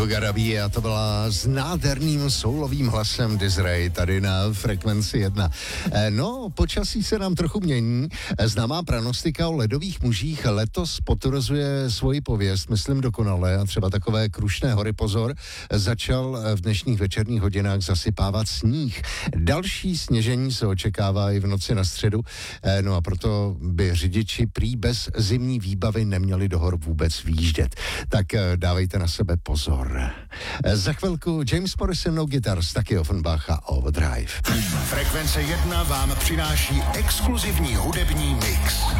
Hugo Rabí a to byla s nádherným soulovým hlasem Desiree tady na Frekvenci 1. No, počasí se nám trochu mění. Známá pranostika o ledových mužích letos potvrzuje svoji pověst, myslím dokonale, a třeba takové Krušné hory, pozor, začal v dnešních večerních hodinách zasypávat sníh. Další sněžení se očekává i v noci na středu, no a proto by řidiči prý bez zimní výbavy neměli do hor vůbec výjíždět. Tak dávejte na sebe pozor. Za chvilku James Morrison, No Guitars, taky Offenbacha Overdrive. Frekvence 1 vám přináší exkluzivní hudební mix.